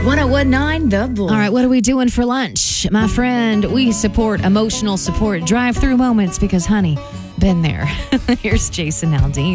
1019 The Bull. All right, what are we doing for lunch? My friend, we support emotional support drive-through moments because, honey, been there. Here's Jason Aldean.